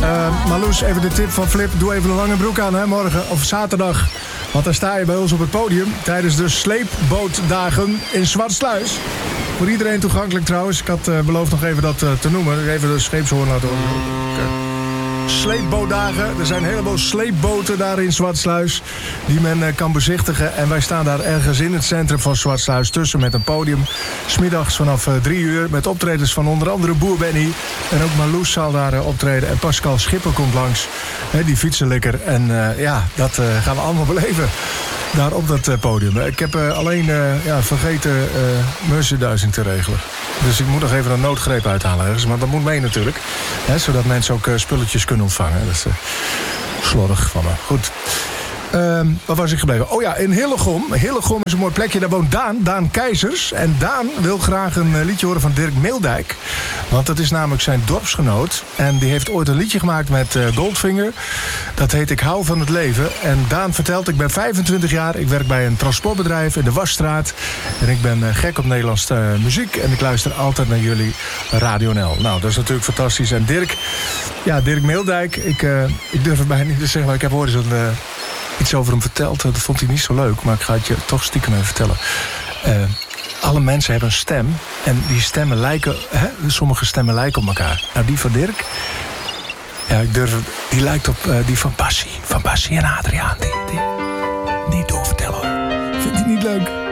Marloes, even de tip van Flip. Doe even een lange broek aan, hè, morgen of zaterdag. Want dan sta je bij ons op het podium tijdens de sleepbootdagen in Zwartsluis. Voor iedereen toegankelijk trouwens. Ik had beloofd nog even dat te noemen. Even de scheepshoorn laten horen. Okay. Sleepbootdagen. Er zijn een heleboel sleepboten daar in Zwartsluis die men kan bezichtigen. En wij staan daar ergens in het centrum van Zwartsluis tussen met een podium. 'S middags vanaf 3 uur met optredens van onder andere Boer Benny. En ook Marloes zal daar optreden. En Pascal Schipper komt langs. Die fietsenlikker. En dat gaan we allemaal beleven. Daar op dat podium. Ik heb alleen vergeten merchandising te regelen. Dus ik moet nog even een noodgreep uithalen ergens. Maar dat moet mee natuurlijk. Hè, zodat mensen ook spulletjes kunnen ontvangen. Dat is slordig van me. Goed. Waar was ik gebleven? Oh ja, in Hillegom. Hillegom is een mooi plekje. Daar woont Daan Keizers. En Daan wil graag een liedje horen van Dirk Meeldijk. Want dat is namelijk zijn dorpsgenoot. En die heeft ooit een liedje gemaakt met Goldfinger. Dat heet Ik hou van het leven. En Daan vertelt, ik ben 25 jaar. Ik werk bij een transportbedrijf in de Wasstraat. En ik ben gek op Nederlandse muziek. En ik luister altijd naar jullie Radio NL. Nou, dat is natuurlijk fantastisch. En Dirk Meeldijk. Ik durf het bijna niet te zeggen, maar ik heb ooit iets over hem verteld. Dat vond hij niet zo leuk, maar ik ga het je toch stiekem even vertellen. Alle mensen hebben een stem. En die stemmen lijken... sommige stemmen lijken op elkaar. Nou, die van Dirk... Ja, die lijkt op die van Bassie. Van Bassie en Adriaan. Die doorvertellen hoor. Vindt hij niet leuk?